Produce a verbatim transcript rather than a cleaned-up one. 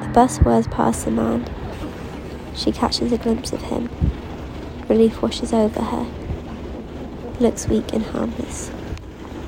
The bus whirs past the man. She catches a glimpse of him. Relief washes over her. He looks weak and harmless.